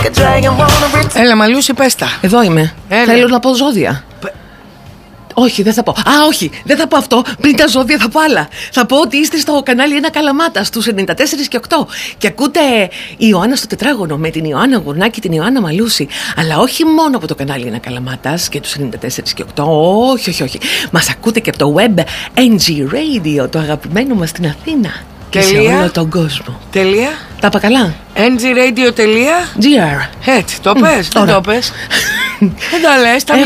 Έλα Μαλούση, πες τα. Εδώ είμαι. Έλα. Θέλω να πω ζώδια. Όχι, δεν θα πω. Όχι, δεν θα πω αυτό. Πριν τα ζώδια θα πω άλλα. Θα πω ότι είστε στο κανάλι Ένα Καλαμάτα στους 94 και 8 και ακούτε η Ιωάννα στο Τετράγωνο με την Ιωάννα Γουρνάκη και την Ιωάννα Μαλούση. Αλλά όχι μόνο από το κανάλι Ένα Καλαμάτας και τους 94 και 8. Όχι. Μας ακούτε και από το web NG Radio, το αγαπημένο μας στην Αθήνα. Και σε όλο τον κόσμο. Τελεία. Τα είπα καλά. NGradio.gr. GR. Έτσι, το πες, δεν το πες. Δεν τα λες, τα